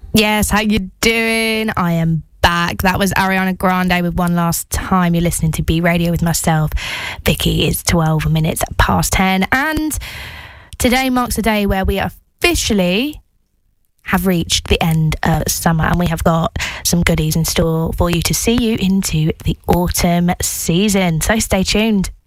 Yes, how you doing? I am back. That was Ariana Grande with One Last Time. You're listening to B Radio with myself, Vicky. It's 12 minutes past 10, and today marks a day where we officially have reached the end of summer, and we have got some goodies in store for you to see you into the autumn season. So stay tuned.